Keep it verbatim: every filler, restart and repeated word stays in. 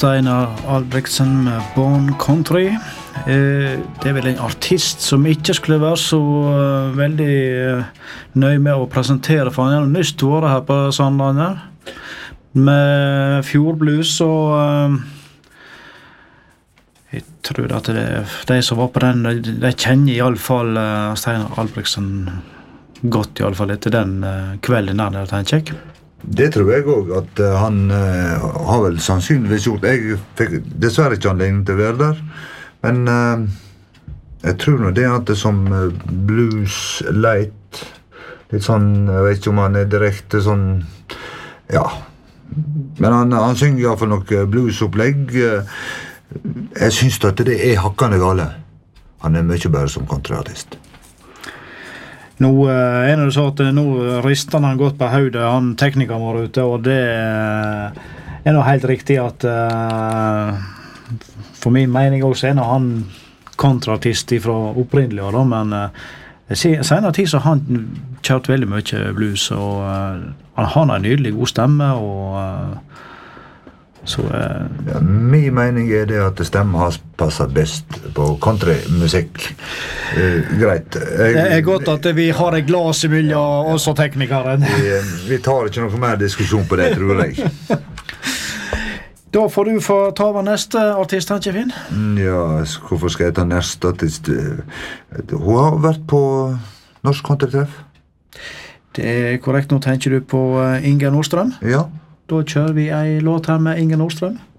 Steinar Albrektsen med Born Country. Eh, det er vel en artist som ikke skulle være så uh, veldig uh, nøy med å presentere, for han er nyst året her på Sandlandet med fjordblues, og uh, jeg tror at det, de som var på den, de, de kjenner i alle fall uh, Steinar Albrektsen godt, i alle fall etter den uh, kvelden der, tenker jeg. Det tror jeg også, at uh, han uh, har vel sannsynligvis gjort. Jeg fikk dessverre ikke anledning til å være der, men uh, jeg tror nå det at det som uh, blues light, litt sånn, jeg vet ikke om han er direkte sånn, ja, men han, han synger i hvert fall noe bluesopplegg. Uh, jeg synes at det er hakkende gale. Han er mye bedre som countryartist. Nå uh, er det så at nå rister han godt på hodet, han teknikeren var ute, og det uh, er nå helt riktig at uh, for min mening også er han kontraartist fra opprinnelig, da, men uh, senere tid så har han kjørt veldig mye blues, og uh, han har en nydelig god stemme, og uh, så uh, ja, min mening er det at stemmen har passet best på countrymusikk. Uh, greit. Jeg, det er godt at vi har et glas i miljø, også teknikeren. vi, vi tar ikke noe mer diskusjon på det, tror jeg. Da får du få ta over neste artist, han ikke Finn? Ja, hvorfor skal jeg ta neste artist? Hun har vært på Norsk Countrytreff. Det er korrekt, nå tenker du på Inger Nordstrøm? Ja. Da kjører vi en låt her med Inger Nordstrøm.